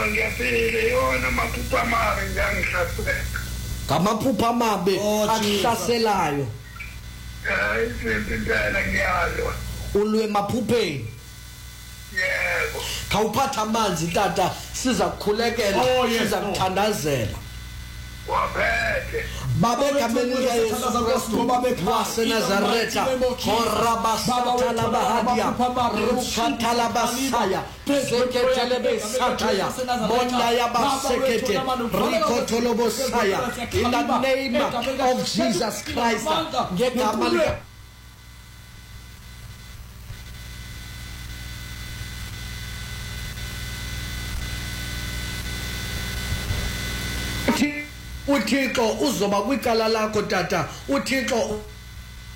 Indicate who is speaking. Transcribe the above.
Speaker 1: ngiyafile yona maphupha amabi ngiyangihlasela.
Speaker 2: Ngamaphupha amabi akuhlaselayo.
Speaker 1: Impela ngiyalwa.
Speaker 2: Ulwe emaphupheni.
Speaker 1: Yebo.
Speaker 2: Khawuphatha amanzi tata siza kukhulekela siza kuthandazela.
Speaker 1: Waphethe.
Speaker 2: Babegameni likaYesu Kristu waseNazaretha korabasatalabahadia rukatalabasaya zeketelebesataya mondayabasekete rikotolobosaya in the name of Jesus Christ ngegama lika uThixo uzoba kwicala lakho tata uThixo